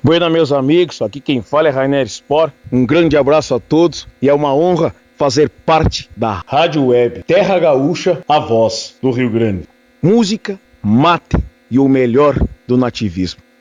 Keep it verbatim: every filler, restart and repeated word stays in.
Buena, meus amigos, aqui quem fala é Rainer Spor. Um grande abraço a todos e é uma honra fazer parte da Rádio Web Terra Gaúcha, a voz do Rio Grande. Música, mate e o melhor do nativismo.